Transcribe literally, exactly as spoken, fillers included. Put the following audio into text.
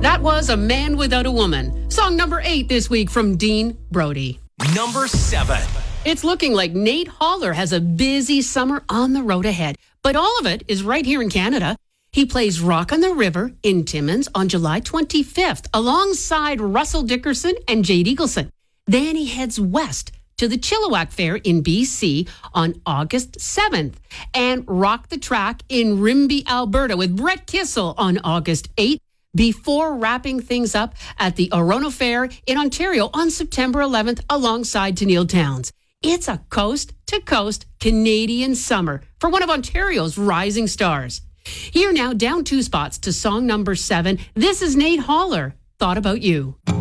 That was A Man Without a Woman. Song number eight this week from Dean Brody. Number seven. It's looking like Nate Holler has a busy summer on the road ahead, but all of it is right here in Canada. He plays Rock on the River in Timmins on July twenty-fifth alongside Russell Dickerson and Jade Eagleson. Then he heads west to the Chilliwack Fair in B C on August seventh and Rock the Track in Rimbey, Alberta with Brett Kissel on August eighth before wrapping things up at the Orono Fair in Ontario on September eleventh alongside Tennille Towns. It's a coast-to-coast Canadian summer for one of Ontario's rising stars. Here now, down two spots to song number seven. This is Nate Holler, Thought About You.